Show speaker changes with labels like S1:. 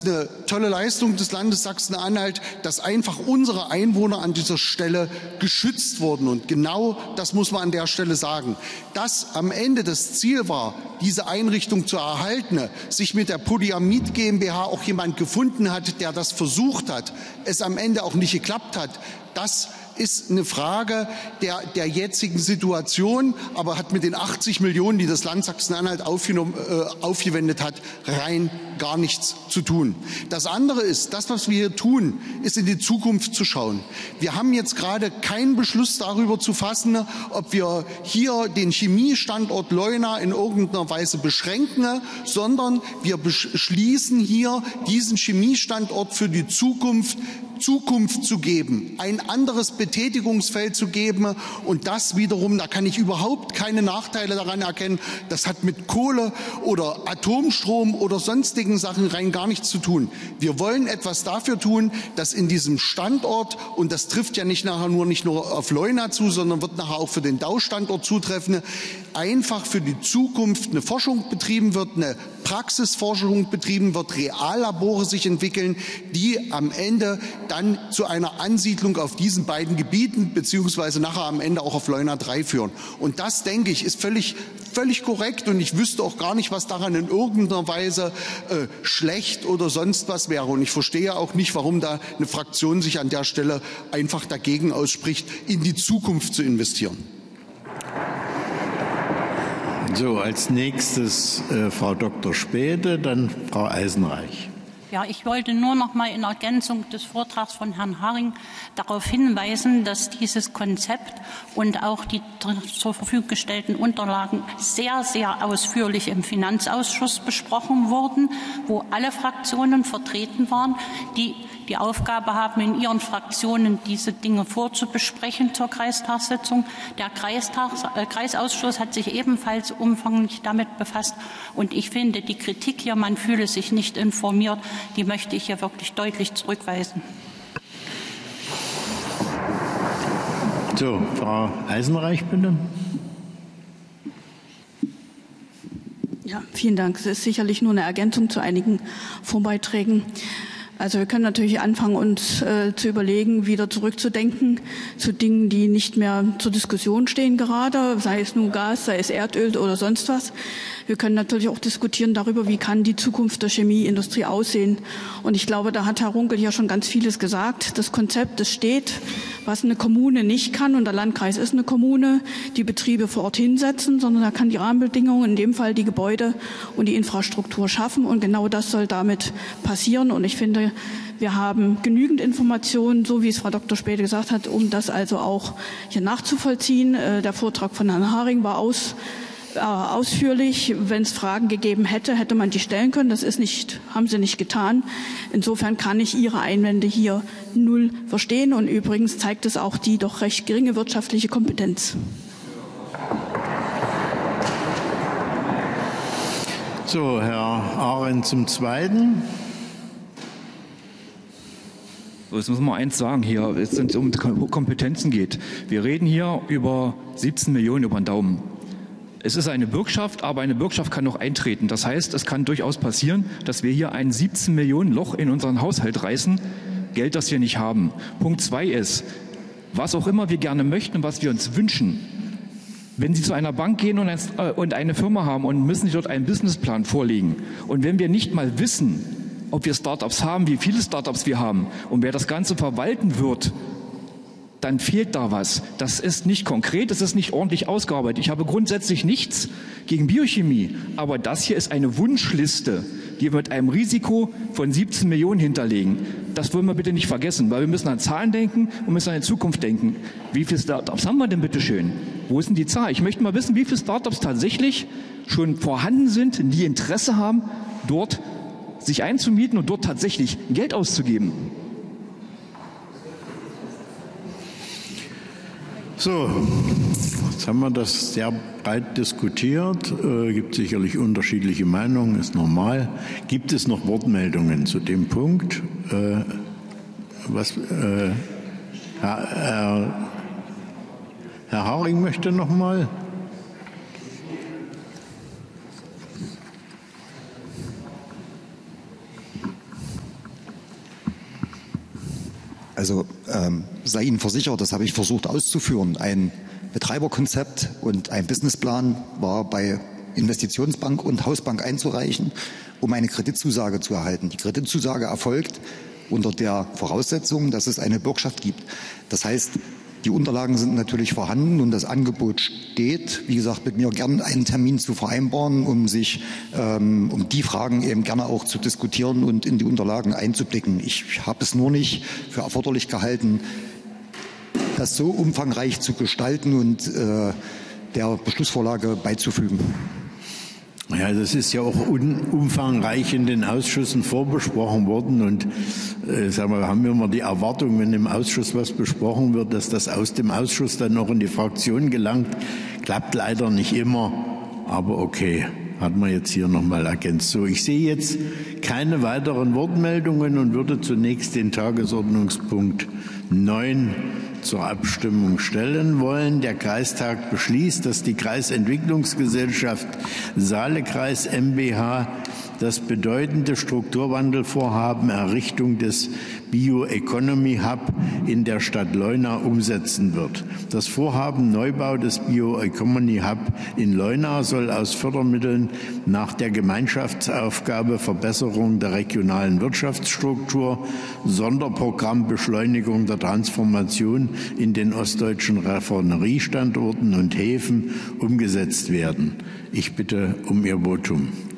S1: Eine tolle Leistung des Landes Sachsen-Anhalt, dass einfach unsere Einwohner an dieser Stelle geschützt wurden. Und genau das muss man an der Stelle sagen. Dass am Ende das Ziel war, diese Einrichtung zu erhalten, sich mit der Polyamid GmbH auch jemand gefunden hat, der das versucht hat, es am Ende auch nicht geklappt hat, das ist eine Frage der jetzigen Situation, aber hat mit den 80 Millionen, die das Land Sachsen-Anhalt aufgewendet hat, rein gar nichts zu tun. Das andere ist, das, was wir hier tun, ist in die Zukunft zu schauen. Wir haben jetzt gerade keinen Beschluss darüber zu fassen, ob wir hier den Chemiestandort Leuna in irgendeiner Weise beschränken, sondern wir beschließen hier, diesen Chemiestandort für die Zukunft zu geben, ein anderes Betätigungsfeld zu geben und das wiederum, da kann ich überhaupt keine Nachteile daran erkennen, das hat mit Kohle oder Atomstrom oder sonstigen Sachen rein gar nichts zu tun. Wir wollen etwas dafür tun, dass in diesem Standort, und das trifft ja nicht nur auf Leuna zu, sondern wird nachher auch für den Dau-Standort zutreffen, einfach für die Zukunft eine Forschung betrieben wird, eine Praxisforschung betrieben wird, Reallabore sich entwickeln, die am Ende dann zu einer Ansiedlung auf diesen beiden Gebieten beziehungsweise nachher am Ende auch auf Leuna 3 führen. Und das, denke ich, ist völlig korrekt und ich wüsste auch gar nicht, was daran in irgendeiner Weise schlecht oder sonst was wäre. Und ich verstehe auch nicht, warum da eine Fraktion sich an der Stelle einfach dagegen ausspricht, in die Zukunft zu investieren.
S2: So, als nächstes Frau Dr. Späth, dann Frau Eisenreich.
S3: Ja, ich wollte nur noch mal in Ergänzung des Vortrags von Herrn Haring darauf hinweisen, dass dieses Konzept und auch die zur Verfügung gestellten Unterlagen sehr, sehr ausführlich im Finanzausschuss besprochen wurden, wo alle Fraktionen vertreten waren, die die Aufgabe haben, in ihren Fraktionen diese Dinge vorzubesprechen zur Kreistagssitzung. Der Kreisausschuss hat sich ebenfalls umfangreich damit befasst. Und ich finde, die Kritik hier, man fühle sich nicht informiert, die möchte ich hier wirklich deutlich zurückweisen.
S2: So, Frau Eisenreich, bitte.
S4: Ja, vielen Dank. Es ist sicherlich nur eine Ergänzung zu einigen Vorbeiträgen. Also wir können natürlich anfangen, uns zu überlegen, wieder zurückzudenken zu Dingen, die nicht mehr zur Diskussion stehen gerade, sei es nun Gas, sei es Erdöl oder sonst was. Wir können natürlich auch diskutieren darüber, wie kann die Zukunft der Chemieindustrie aussehen. Und ich glaube, da hat Herr Runkel ja schon ganz vieles gesagt. Das Konzept, das steht, was eine Kommune nicht kann, und der Landkreis ist eine Kommune, die Betriebe vor Ort hinsetzen, sondern er kann die Rahmenbedingungen, in dem Fall die Gebäude und die Infrastruktur schaffen. Und genau das soll damit passieren. Und ich finde, wir haben genügend Informationen, so wie es Frau Dr. Späth gesagt hat, um das also auch hier nachzuvollziehen. Der Vortrag von Herrn Haring war ausführlich. Wenn es Fragen gegeben hätte, hätte man die stellen können. Das haben Sie nicht getan. Insofern kann ich Ihre Einwände hier null verstehen. Und übrigens zeigt es auch die doch recht geringe wirtschaftliche Kompetenz.
S2: So, Herr Arendt zum Zweiten.
S5: Jetzt muss man eins sagen hier, wenn es um Kompetenzen geht. Wir reden hier über 17 Millionen über den Daumen. Es ist eine Bürgschaft, aber eine Bürgschaft kann noch eintreten. Das heißt, es kann durchaus passieren, dass wir hier ein 17 Millionen Loch in unseren Haushalt reißen, Geld, das wir nicht haben. Punkt 2 ist, was auch immer wir gerne möchten und was wir uns wünschen, wenn Sie zu einer Bank gehen und eine Firma haben und müssen Sie dort einen Businessplan vorlegen, und wenn wir nicht mal wissen, ob wir Startups haben, wie viele Startups wir haben und wer das Ganze verwalten wird, dann fehlt da was. Das ist nicht konkret, das ist nicht ordentlich ausgearbeitet. Ich habe grundsätzlich nichts gegen Biochemie, aber das hier ist eine Wunschliste, die wir mit einem Risiko von 17 Millionen hinterlegen. Das wollen wir bitte nicht vergessen, weil wir müssen an Zahlen denken und müssen an die Zukunft denken. Wie viele Startups haben wir denn bitte schön? Wo ist denn die Zahl? Ich möchte mal wissen, wie viele Startups tatsächlich schon vorhanden sind, die Interesse haben, dort sich einzumieten und dort tatsächlich Geld auszugeben.
S2: So, jetzt haben wir das sehr breit diskutiert. Gibt sicherlich unterschiedliche Meinungen, ist normal. Gibt es noch Wortmeldungen zu dem Punkt? Herr Haring möchte noch mal.
S6: Also sei Ihnen versichert, das habe ich versucht auszuführen. Ein Betreiberkonzept und ein Businessplan war bei Investitionsbank und Hausbank einzureichen, um eine Kreditzusage zu erhalten. Die Kreditzusage erfolgt unter der Voraussetzung, dass es eine Bürgschaft gibt. Das heißt, die Unterlagen sind natürlich vorhanden und das Angebot steht. Wie gesagt, mit mir gern einen Termin zu vereinbaren, um die Fragen eben gerne auch zu diskutieren und in die Unterlagen einzublicken. Ich habe es nur nicht für erforderlich gehalten, das so umfangreich zu gestalten und der Beschlussvorlage beizufügen.
S2: Ja, das ist ja auch umfangreich in den Ausschüssen vorbesprochen worden und sagen wir, haben wir immer die Erwartung, wenn im Ausschuss was besprochen wird, dass das aus dem Ausschuss dann noch in die Fraktion gelangt. Klappt leider nicht immer, aber okay, hat man jetzt hier nochmal ergänzt. So, ich sehe jetzt keine weiteren Wortmeldungen und würde zunächst den Tagesordnungspunkt 9 zur Abstimmung stellen wollen. Der Kreistag beschließt, dass die Kreisentwicklungsgesellschaft Saalekreis mbH das bedeutende Strukturwandelvorhaben Errichtung des Bioeconomy Hub in der Stadt Leuna umsetzen wird. Das Vorhaben Neubau des Bioeconomy Hub in Leuna soll aus Fördermitteln nach der Gemeinschaftsaufgabe Verbesserung der regionalen Wirtschaftsstruktur, Sonderprogramm Beschleunigung der Transformation in den ostdeutschen Raffineriestandorten und Häfen umgesetzt werden. Ich bitte um Ihr Votum.